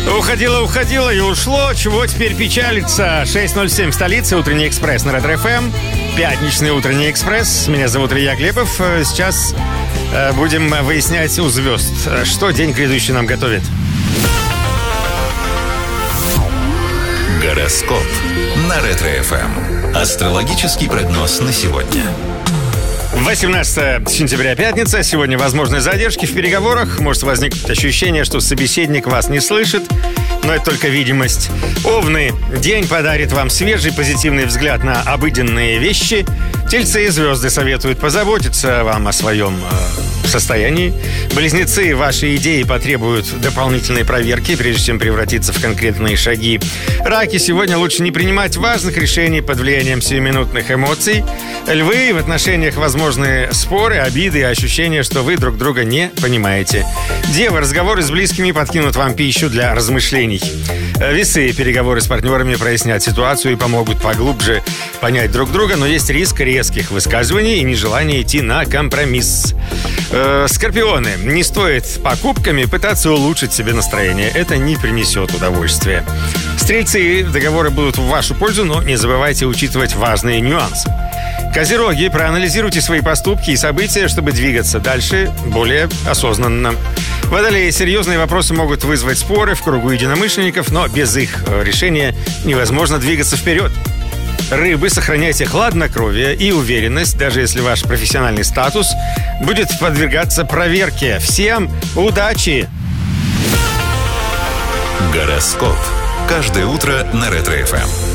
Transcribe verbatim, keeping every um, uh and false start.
Уходило, уходило и ушло. Чего теперь печалиться? шесть ноль семь в столице. Утренний экспресс на Ретро-ФМ. Пятничный утренний экспресс. Меня зовут Илья Глебов. Сейчас э, будем выяснять у звезд, что день грядущий нам готовит. Гороскоп на Ретро-ФМ. Астрологический прогноз на сегодня. восемнадцатое сентября, пятница. Сегодня возможны задержки в переговорах. Может возникнуть ощущение, что собеседник вас не слышит, но это только видимость. Овны. День подарит вам свежий позитивный взгляд на обыденные вещи. Тельцы и звезды советуют позаботиться вам о своем э, состоянии. Близнецы. Ваши идеи потребуют дополнительной проверки, прежде чем превратиться в конкретные шаги. Раки. Сегодня лучше не принимать важных решений под влиянием сиюминутных эмоций. Львы. В отношениях возможны споры, обиды и ощущение, что вы друг друга не понимаете. Девы. Разговоры с близкими подкинут вам пищу для размышлений. Весы. Переговоры с партнерами прояснят ситуацию и помогут поглубже понять друг друга, но есть риск резких высказываний и нежелание идти на компромисс. Э, скорпионы. Не стоит покупками пытаться улучшить себе настроение. Это не принесет удовольствия. Стрельцы. Договоры будут в вашу пользу, но не забывайте учитывать важные нюансы. Козероги. Проанализируйте свои поступки и события, чтобы двигаться дальше более осознанно. Водолеи. Серьезные вопросы могут вызвать споры в кругу единомышленников, но без их решения невозможно двигаться вперед. Рыбы. Сохраняйте хладнокровие и уверенность, даже если ваш профессиональный статус будет подвергаться проверке. Всем удачи! Гороскоп. Каждое утро на Ретро-ФМ.